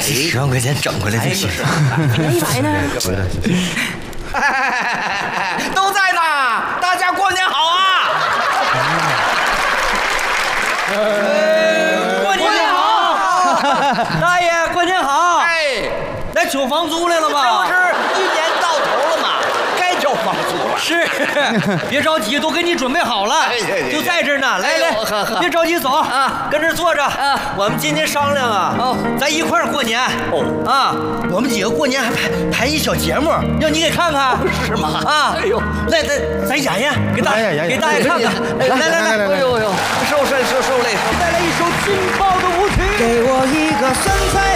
10万块钱整回来就行。 100呢？ 都在呢，大家过年好啊！ 过年好，大爷，过年好！ 哎， 来交房租来了这吧？ 不是一年到头了吗？该交房租了。 是，别着急，都给你准备好了，就在这儿呢。来来，别着急走啊，跟这儿坐着啊。我们今天商量啊，咱一块儿过年。啊，我们几个过年还排一小节目，让你给看看， 是吗？ 啊， 哎呦， 来，咱演演，给大爷看看。来， 哎呦，受累。 再来一首劲爆的舞曲。 给我一个身材